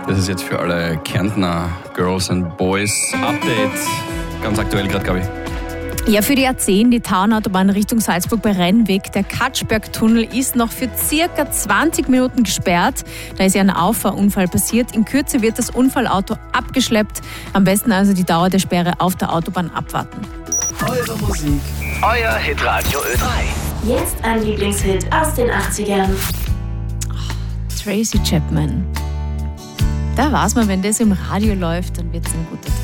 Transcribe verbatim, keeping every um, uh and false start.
Das ist jetzt für alle Kärntner Girls and Boys Update. Ganz aktuell gerade, glaube ich. Ja, für die A zehn, die Tauernautobahn Richtung Salzburg bei Rennweg. Der Katschbergtunnel ist noch für circa zwanzig Minuten gesperrt. Da ist ja ein Auffahrunfall passiert. In Kürze wird das Unfallauto abgeschleppt. Am besten also die Dauer der Sperre auf der Autobahn abwarten. Eure Musik, euer Hitradio Ö drei. Jetzt ein Lieblingshit aus den achtzigern. Tracy Chapman. Da weiß man, wenn das im Radio läuft, dann wird es ein guter Tag.